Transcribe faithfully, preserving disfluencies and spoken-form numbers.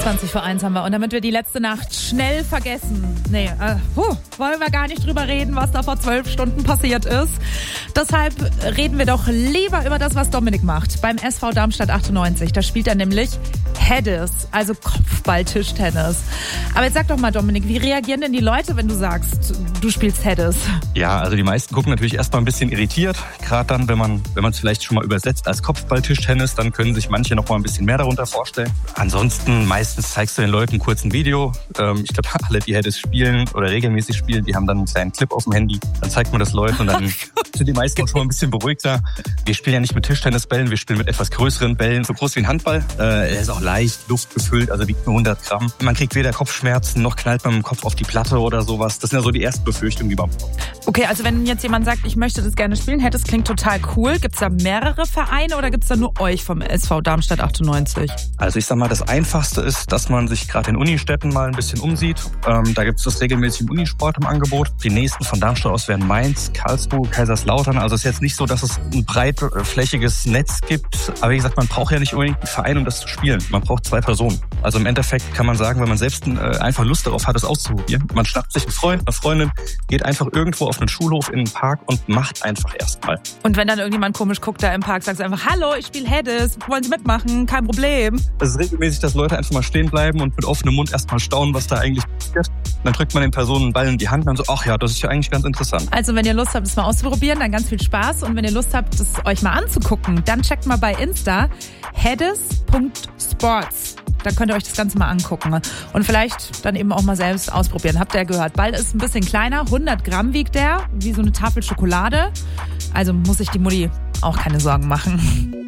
zwanzig vor eins haben wir. Und damit wir die letzte Nacht schnell vergessen, nee, äh, puh, wollen wir gar nicht drüber reden, was da vor zwölf Stunden passiert ist. Deshalb reden wir doch lieber über das, was Dominik macht beim S V Darmstadt achtundneunzig. Da spielt er nämlich Hedis, also Kopfball-Tischtennis. Aber jetzt sag doch mal, Dominik, wie reagieren denn die Leute, wenn du sagst, du spielst Hedis? Ja, also die meisten gucken natürlich erstmal ein bisschen irritiert. Gerade dann, wenn man wenn man es vielleicht schon mal übersetzt als Kopfball-Tischtennis, dann können sich manche noch mal ein bisschen mehr darunter vorstellen. Ansonsten, meistens zeigst du den Leuten kurz ein Video. Ähm, ich glaube, alle, die Hedis spielen oder regelmäßig spielen, die haben dann einen kleinen Clip auf dem Handy. Dann zeigt man das Leuten und dann sind die meisten auch schon mal ein bisschen beruhigter. Wir spielen ja nicht mit Tischtennisbällen, wir spielen mit etwas größeren Bällen, so groß wie ein Handball. Äh, er ist auch leicht, luftbefüllt, also wiegt nur hundert Gramm. Man kriegt weder Kopfschmerzen, noch knallt man mit dem Kopf auf die Platte oder sowas. Das sind ja so die ersten Befürchtungen, die man bekommt. Okay, also wenn jetzt jemand sagt, ich möchte das gerne spielen, Hedis klingt total cool. Gibt's da mehrere Vereine oder gibt's da nur euch vom S V Darmstadt achtundneunzig? Also ich sag mal, das Einfachste ist, dass man sich gerade in Unistädten mal ein bisschen umsieht. Ähm, da gibt's das regelmäßig im Unisport im Angebot. Die nächsten von Darmstadt aus wären Mainz, Karlsruhe, Kaiserslautern. Also es ist jetzt nicht so, dass es ein breitflächiges Netz gibt. Aber wie gesagt, man braucht ja nicht unbedingt einen Verein, um das zu spielen. Man braucht zwei Personen. Also im Endeffekt kann man sagen, wenn man selbst äh, einfach Lust darauf hat, es auszuprobieren. Man schnappt sich einen Freund, eine Freundin, geht einfach irgendwo auf einen Schulhof in einen Park und macht einfach erstmal. Und wenn dann irgendjemand komisch guckt da im Park, sagst du einfach, hallo, ich spiele Hedis, wollen Sie mitmachen? Kein Problem. Es ist regelmäßig, dass Leute einfach mal stehen bleiben und mit offenem Mund erstmal staunen, was da eigentlich passiert. Dann drückt man den Personen einen Ball in die Hand und dann so, ach ja, das ist ja eigentlich ganz interessant. Also wenn ihr Lust habt, es mal auszuprobieren, dann ganz viel Spaß. Und wenn ihr Lust habt, es euch mal anzugucken, dann checkt mal bei Insta hedis punkt sports. Da könnt ihr euch das Ganze mal angucken. Und vielleicht dann eben auch mal selbst ausprobieren. Habt ihr ja gehört. Ball ist ein bisschen kleiner, hundert Gramm wiegt der, wie so eine Tafel Schokolade. Also muss sich die Mutti auch keine Sorgen machen.